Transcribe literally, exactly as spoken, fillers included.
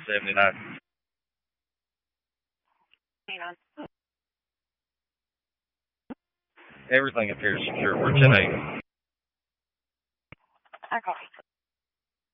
seventy-nine. Hang on. Everything appears secure for ten eight. I copy.